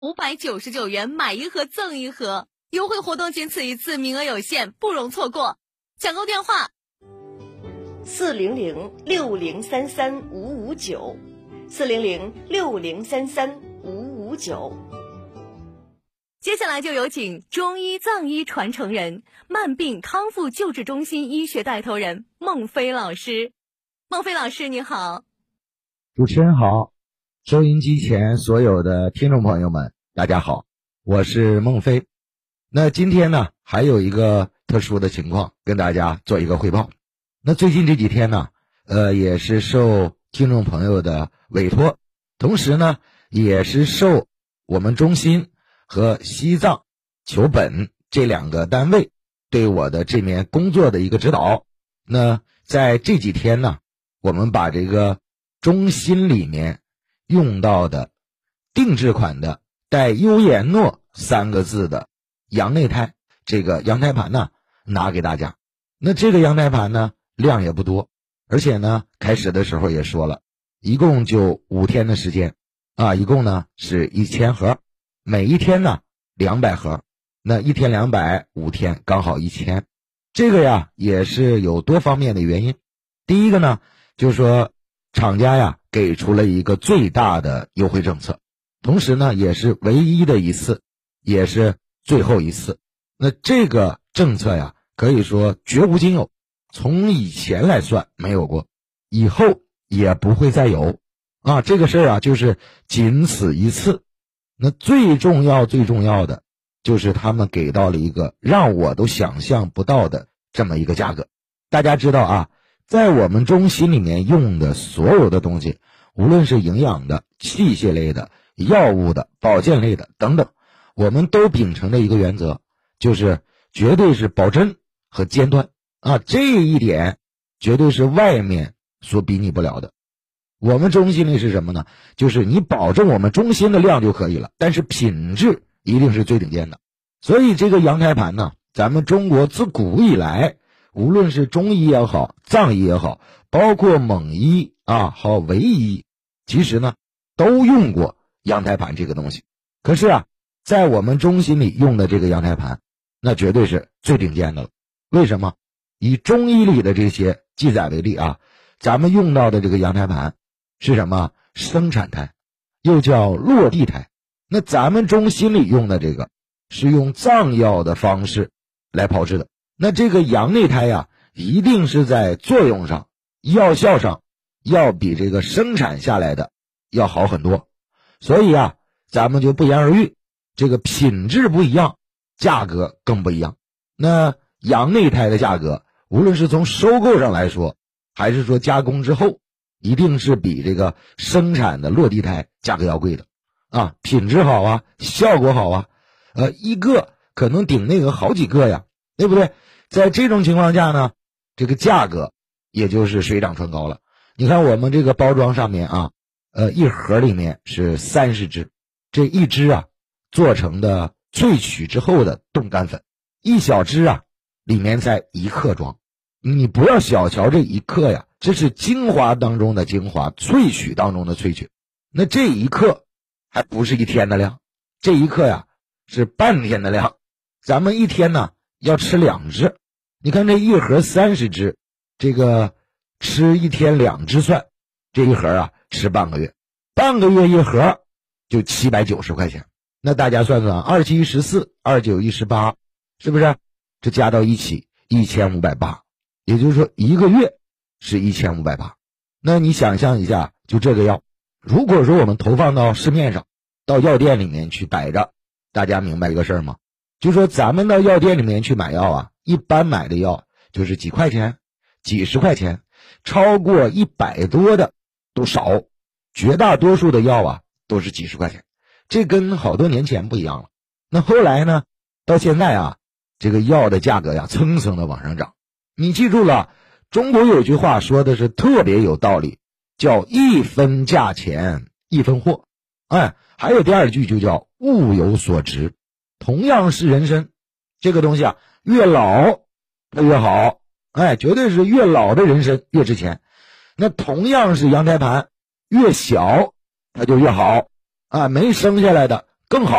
599元买一盒赠一盒，优惠活动仅此一次，名额有限，不容错过。抢购电话 400-6033-559，400-6033-559。 接下来就有请中医藏医传承人、慢病康复救治中心医学带头人孟飞老师。孟飞老师你好。 主持人好，收音机前所有的听众朋友们大家好，我是孟飞。那今天呢还有一个特殊的情况跟大家做一个汇报。那最近这几天呢也是受听众朋友的委托，同时呢也是受我们中心和西藏求本这两个单位对我的这面工作的一个指导。那在这几天呢，我们把这个中心里面用到的定制款的带优颜诺3个字的羊内胎这个羊胎盘呢拿给大家。那这个羊胎盘呢量也不多，而且呢开始的时候也说了，一共就5天的时间啊，一共呢是1000盒，每一天呢200盒，那1天200，5天刚好1000。这个呀也是有多方面的原因。第一个呢就是说厂家呀给出了一个最大的优惠政策，同时呢也是唯一的一次，也是最后一次。那这个政策呀可以说绝无仅有，从以前来算没有过，以后也不会再有啊。这个事儿啊就是仅此一次。那最重要的就是他们给到了一个让我都想象不到的这么一个价格。大家知道啊，在我们中心里面用的所有的东西，无论是营养的、器械类的、药物的、保健类的等等，我们都秉承的一个原则，就是绝对是保真和尖端啊，这一点绝对是外面所比拟不了的。我们中心里是什么呢？就是你保证我们中心的量就可以了，但是品质一定是最顶尖的。所以这个羊胎盘呢，咱们中国自古以来，无论是中医也好，藏医也好，包括蒙医啊，还有维医，其实呢都用过羊胎盘这个东西。可是啊，在我们中心里用的这个羊胎盘，那绝对是最顶尖的了。为什么？以中医里的这些记载为例啊，咱们用到的这个羊胎盘是什么？生产胎，又叫落地胎。那咱们中心里用的这个是用藏药的方式来炮制的。那这个羊内胎呀，一定是在作用上、药效上要比这个生产下来的要好很多。所以啊，咱们就不言而喻，这个品质不一样，价格更不一样。那羊内胎的价格，无论是从收购上来说，还是说加工之后，一定是比这个生产的落地胎价格要贵的啊，品质好啊，效果好啊，一个可能顶那个好几个呀，对不对？在这种情况下呢，这个价格也就是水涨船高了。你看我们这个包装上面啊，一盒里面是30支，这一支啊做成的萃取之后的冻干粉，一小支啊里面才1克装。你不要小瞧这1克呀，这是精华当中的精华，萃取当中的萃取。那这1克还不是1天的量，这1克呀是半天的量。咱们一天呢要吃2支，你看这一盒30支，这个吃1天2支算，这一盒啊吃半个月，半个月一盒就790块钱。那大家算算，27、14、29、18，是不是？这加到一起1580，也就是说一个月是1580。那你想象一下，就这个药，如果说我们投放到市面上，到药店里面去摆着，大家明白一个事儿吗？就说咱们到药店里面去买药啊，一般买的药就是几块钱、几十块钱，超过100多的都少，绝大多数的药啊都是几十块钱。这跟好多年前不一样了。那后来呢，到现在啊，这个药的价格呀蹭蹭的往上涨。你记住了，中国有句话说的是特别有道理，叫一分价钱一分货。还有第二句就叫物有所值。同样是人参，这个东西啊，越老它越好，绝对是越老的人参越值钱。那同样是羊胎盘，越小它就越好啊，没生下来的更好。